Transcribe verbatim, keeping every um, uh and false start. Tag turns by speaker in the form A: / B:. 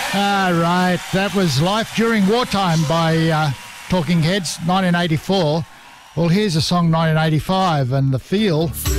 A: Ah, right. That was Life During Wartime by uh, Talking Heads, nineteen eighty-four. Well, here's a song, nineteen eighty-five, and The Feel